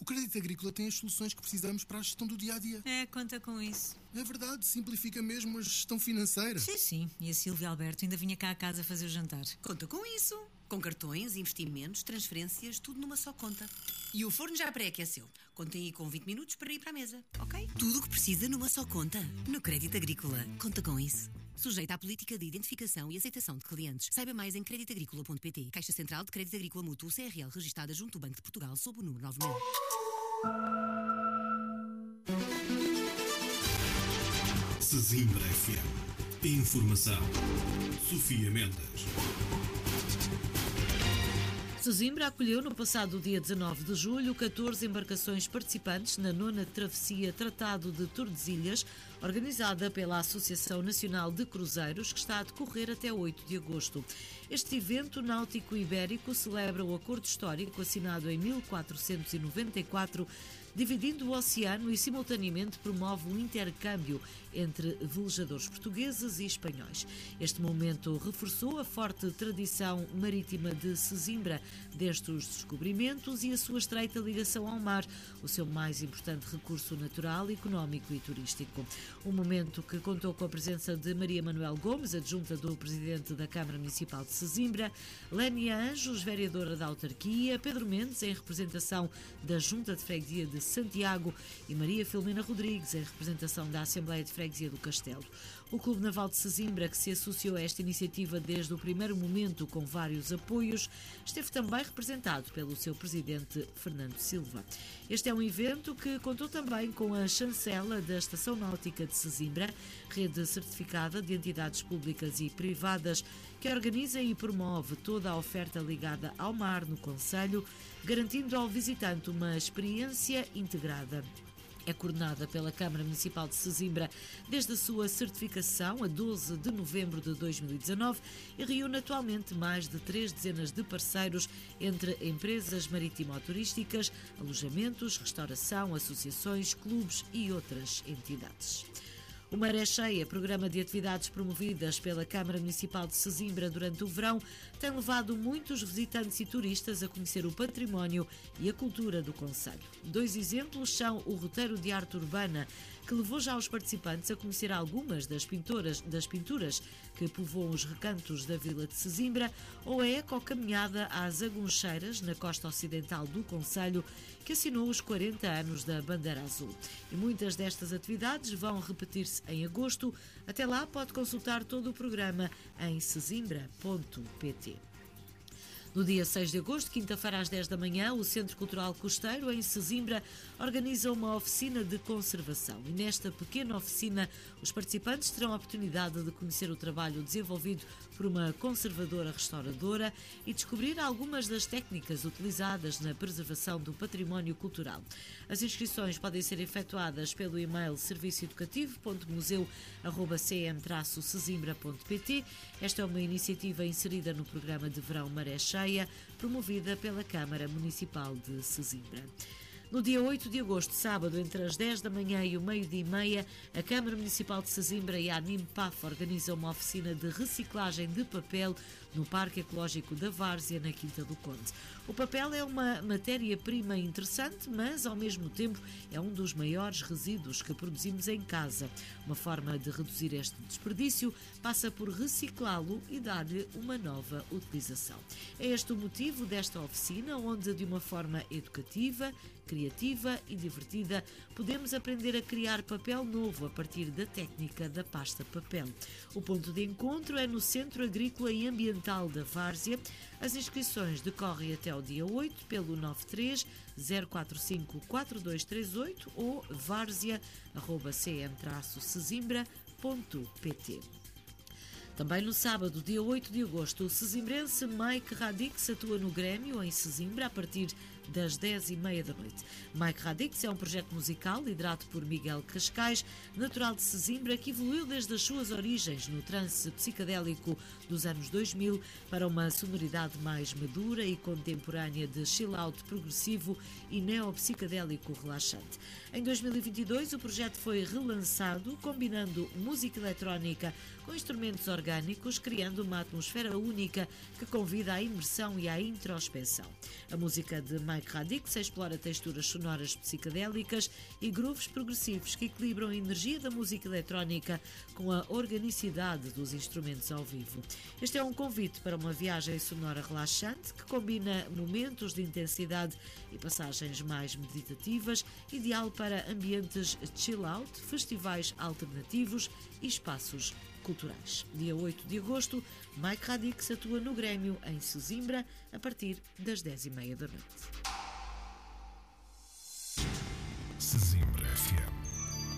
O Crédito Agrícola tem as soluções que precisamos para a gestão do dia-a-dia. Conta com isso. É verdade, simplifica mesmo a gestão financeira. Sim. E a Silvia Alberto ainda vinha cá a casa fazer o jantar. Conta com isso. Com cartões, investimentos, transferências, tudo numa só conta. E o forno já pré-aqueceu. Contem aí com 20 minutos para ir para a mesa, ok? Tudo o que precisa numa só conta. No Crédito Agrícola. Conta com isso. Sujeita à política de identificação e aceitação de clientes. Saiba mais em creditagricola.pt. Caixa Central de Crédito Agrícola Mútuo CRL, registada junto do Banco de Portugal, sob o número 9000. Sesimbra FM. Informação. Sofia Mendes. Sesimbra acolheu no passado dia 19 de julho 14 embarcações participantes na 9ª travessia Tratado de Tordesilhas, organizada pela Associação Nacional de Cruzeiros, que está a decorrer até 8 de agosto. Este evento náutico ibérico celebra o acordo histórico assinado em 1494, dividindo o oceano e, simultaneamente, promove o intercâmbio entre velejadores portugueses e espanhóis. Este momento reforçou a forte tradição marítima de Sesimbra, desde os descobrimentos e a sua estreita ligação ao mar, o seu mais importante recurso natural, económico e turístico. Um momento que contou com a presença de Maria Manuel Gomes, adjunta do Presidente da Câmara Municipal de Sesimbra, Lénia Anjos, vereadora da autarquia, Pedro Mendes, em representação da Junta de Freguesia de Santiago, e Maria Filomena Rodrigues, em representação da Assembleia de Freguesia do Castelo. O Clube Naval de Sesimbra, que se associou a esta iniciativa desde o primeiro momento com vários apoios, esteve também representado pelo seu presidente Fernando Silva. Este é um evento que contou também com a chancela da Estação Náutica de Sesimbra, rede certificada de entidades públicas e privadas que organiza e promove toda a oferta ligada ao mar no concelho, garantindo ao visitante uma experiência integrada. É coordenada pela Câmara Municipal de Sesimbra desde a sua certificação a 12 de novembro de 2019 e reúne atualmente mais de 3 dezenas de parceiros entre empresas marítimo-turísticas, alojamentos, restauração, associações, clubes e outras entidades. O Maré Cheia, programa de atividades promovidas pela Câmara Municipal de Sesimbra durante o verão, tem levado muitos visitantes e turistas a conhecer o património e a cultura do concelho. 2 exemplos são o roteiro de arte urbana, que levou já os participantes a conhecer algumas das pinturas que povoam os recantos da vila de Sesimbra, ou a ecocaminhada às Aguncheiras, na costa ocidental do concelho, que assinou os 40 anos da Bandeira Azul. E muitas destas atividades vão repetir-se em agosto. Até lá pode consultar todo o programa em sesimbra.pt. No dia 6 de agosto, quinta-feira às 10 da manhã, o Centro Cultural Costeiro, em Sesimbra, organiza uma oficina de conservação. E nesta pequena oficina, os participantes terão a oportunidade de conhecer o trabalho desenvolvido por uma conservadora restauradora e descobrir algumas das técnicas utilizadas na preservação do património cultural. As inscrições podem ser efetuadas pelo e-mail serviçoeducativo.museu@cm-sesimbra.pt. Esta é uma iniciativa inserida no programa de verão Maré Cheia, promovida pela Câmara Municipal de Sesimbra. No dia 8 de agosto, sábado, entre as 10 da manhã e o meio-dia e meia, a Câmara Municipal de Sesimbra e a Animpaf organizam uma oficina de reciclagem de papel no Parque Ecológico da Várzea, na Quinta do Conde. O papel é uma matéria-prima interessante, mas, ao mesmo tempo, é um dos maiores resíduos que produzimos em casa. Uma forma de reduzir este desperdício passa por reciclá-lo e dar-lhe uma nova utilização. É este o motivo desta oficina, onde, de uma forma educativa, criativa e divertida, podemos aprender a criar papel novo a partir da técnica da pasta papel. O ponto de encontro é no Centro Agrícola e Ambiental da Várzea. As inscrições decorrem até ao dia 8 pelo 93 045 4238 ou várzea@cm-sesimbra.pt. Também no sábado, dia 8 de agosto, o sesimbrense Mike Radix atua no Grêmio, em Sesimbra, a partir das 10h30 da noite. Mike Radix é um projeto musical liderado por Miguel Cascais, natural de Sesimbra, que evoluiu desde as suas origens no trance psicadélico dos anos 2000 para uma sonoridade mais madura e contemporânea de chill-out progressivo e neopsicadélico relaxante. Em 2022, o projeto foi relançado, combinando música eletrónica com instrumentos orgânicos orgânicos, criando uma atmosfera única que convida à imersão e à introspecção. A música de Mike Radix explora texturas sonoras psicadélicas e grooves progressivos que equilibram a energia da música eletrónica com a organicidade dos instrumentos ao vivo. Este é um convite para uma viagem sonora relaxante que combina momentos de intensidade e passagens mais meditativas, ideal para ambientes chill-out, festivais alternativos e espaços culturais. Dia 8 de agosto, Mike Radix atua no Grêmio, em Sesimbra, a partir das 10h30 da noite. Sesimbra FM.